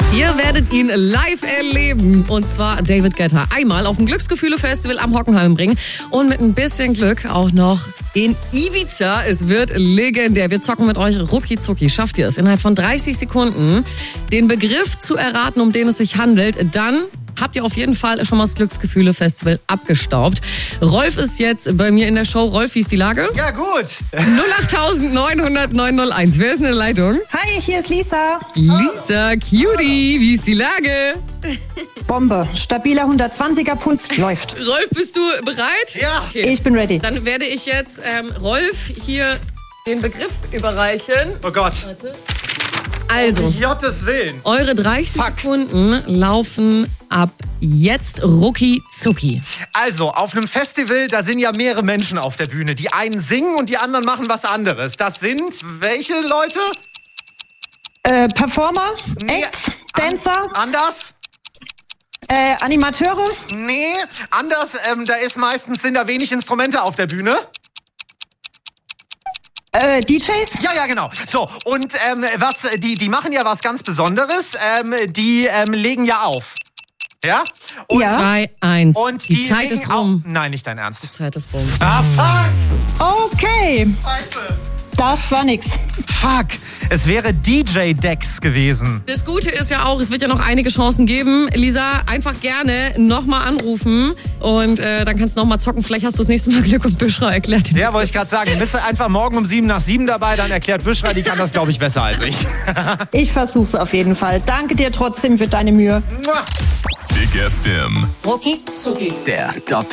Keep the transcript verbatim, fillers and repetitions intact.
Ihr werdet ihn live erleben. Und zwar David Guetta. Einmal auf dem Glücksgefühle-Festival am Hockenheim bringen. Und mit ein bisschen Glück auch noch in Ibiza. Es wird legendär. Wir zocken mit euch rucki zucki. Schafft ihr es innerhalb von dreißig Sekunden, den Begriff zu erraten, um den es sich handelt, dann habt ihr auf jeden Fall schon mal das Glücksgefühle-Festival abgestaubt. Rolf ist jetzt bei mir in der Show. Rolf, wie ist die Lage? Ja, gut. null acht neun null null neun null eins. Wer ist in der Leitung? Hi, hier ist Lisa. Lisa, Cutie, wie ist die Lage? Bombe. Stabiler hundertzwanziger Puls läuft. Rolf, bist du bereit? Ja. Okay. Ich bin ready. Dann werde ich jetzt ähm, Rolf hier den Begriff überreichen. Oh Gott. Warte. Also, Um Gottes Willen. eure dreißig Fuck. Sekunden laufen ab jetzt rucki zucki. Also, auf einem Festival, da sind ja mehrere Menschen auf der Bühne. Die einen singen und die anderen machen was anderes. Das sind welche Leute? Äh, Performer, Nee, Acts, Dancer, An anders? äh, Animateure, Nee, anders. Ähm, da ist meistens, sind da wenig Instrumente auf der Bühne. äh, D Js. Ja, ja, genau. So, und ähm, was, die, die machen ja was ganz Besonderes. Ähm, die ähm, legen ja auf. Ja? Und, Ja. Zwei, eins. und die die Zeit legen ist rum. Auf. Nein, nicht dein Ernst. Die Zeit ist rum. Ah, fuck! Okay, Scheiße. das war nix. Fuck. Es wäre D J Dex gewesen. Das Gute ist ja auch, es wird ja noch einige Chancen geben. Lisa, einfach gerne nochmal anrufen und äh, dann kannst du nochmal zocken. Vielleicht hast du das nächste Mal Glück und Büschra erklärt. Ja, wollte ich gerade sagen. Bist du einfach morgen um sieben nach sieben dabei, dann erklärt Büschra, die kann das, glaube ich, besser als ich. Ich versuch's auf jeden Fall. Danke dir trotzdem für deine Mühe. Mua. Big F M. Rucki zucki. Der Doppel